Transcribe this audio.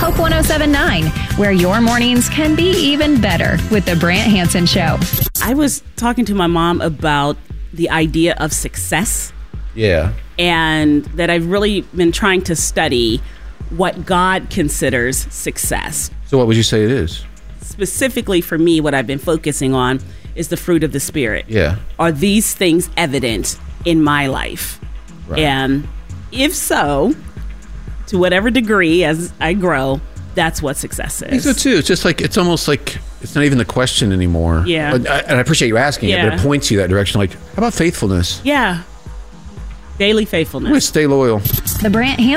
Hope 107.9, where your mornings can be even better with the Brant Hansen Show. I was talking to my mom about the idea of success. Yeah. And that I've really been trying to study what God considers success. So what would you say it is? Specifically for me, what I've been focusing on is the fruit of the Spirit. Yeah. Are these things evident in my life? Right. And if so, to whatever degree as I grow, that's what success is. I think so too. It's just like, it's almost like, it's not even the question anymore. Yeah. And I appreciate you asking it, but it points you that direction. Like, how about faithfulness? Yeah. Daily I'm going to faithfulness. stay loyal. The Brant Hansen